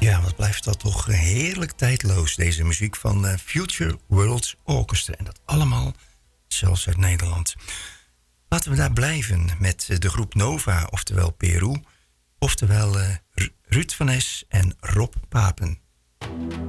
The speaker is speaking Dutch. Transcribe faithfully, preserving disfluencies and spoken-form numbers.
Ja, wat blijft dat toch heerlijk tijdloos, deze muziek van uh, Future Worlds Orchestra. En dat allemaal zelfs uit Nederland. Laten we daar blijven met uh, de groep Nova, oftewel Peru, oftewel uh, Ruud van Es en Rob Papen.